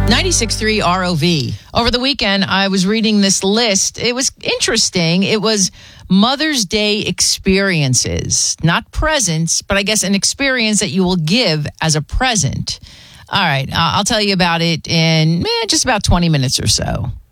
96.3 ROV. Over the weekend, I was reading this list. It was interesting. It was Mother's Day experiences, not presents, but I guess an experience that you will give as a present. All right, I'll tell you about it in just about 20 minutes or so.